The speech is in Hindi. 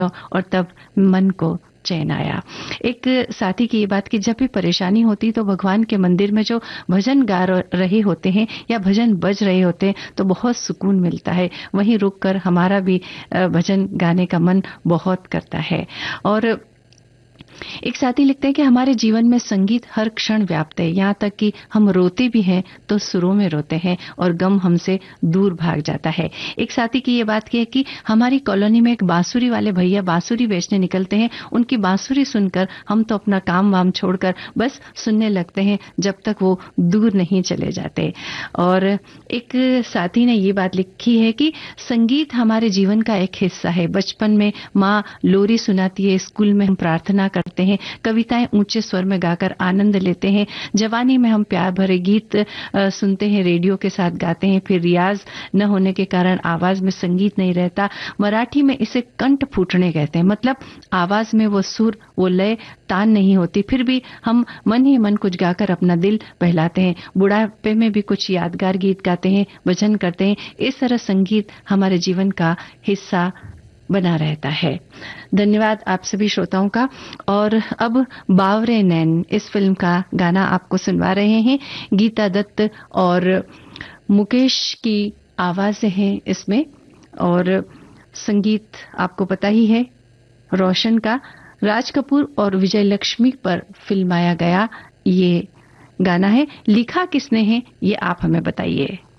और तब मन को चैन आया। एक साथी की ये बात कि जब भी परेशानी होती तो भगवान के मंदिर में जो भजन गा रहे होते हैं या भजन बज रहे होते हैं तो बहुत सुकून मिलता है। वहीं रुककर हमारा भी भजन गाने का मन बहुत करता है। और एक साथी लिखते हैं कि हमारे जीवन में संगीत हर क्षण व्याप्त है, यहाँ तक कि हम रोते भी हैं तो सुरों में रोते हैं और गम हमसे दूर भाग जाता है। एक साथी की ये बात की है कि हमारी कॉलोनी में एक बांसुरी वाले भैया बांसुरी बेचने निकलते हैं, उनकी बांसुरी सुनकर हम तो अपना काम वाम छोड़कर बस सुनने लगते हैं जब तक वो दूर नहीं चले जाते। और एक साथी ने ये बात लिखी है कि संगीत हमारे जीवन का एक हिस्सा है। बचपन में माँ लोरी सुनाती है, स्कूल में हम प्रार्थना करते हैं, कविताएं ऊंचे स्वर में गाकर आनंद लेते हैं, जवानी में हम प्यार भरे गीत सुनते हैं, रेडियो के साथ गाते हैं, फिर रियाज न होने के कारण आवाज में संगीत नहीं रहता। मराठी में इसे कंठ फूटने कहते हैं, मतलब आवाज में वो सुर वो लय तान नहीं होती, फिर भी हम मन ही मन कुछ गाकर अपना दिल बहलाते हैं। बुढ़ापे में भी कुछ यादगार गीत गाते हैं, भजन करते हैं। इस तरह संगीत हमारे जीवन का हिस्सा बना रहता है। धन्यवाद आप सभी श्रोताओं का। और अब बावरे नैन इस फिल्म का गाना आपको सुनवा रहे हैं। गीता दत्त और मुकेश की आवाजें हैं इसमें, और संगीत आपको पता ही है रोशन का। राज कपूर और विजय लक्ष्मी पर फिल्माया गया ये गाना है। लिखा किसने है ये आप हमें बताइए।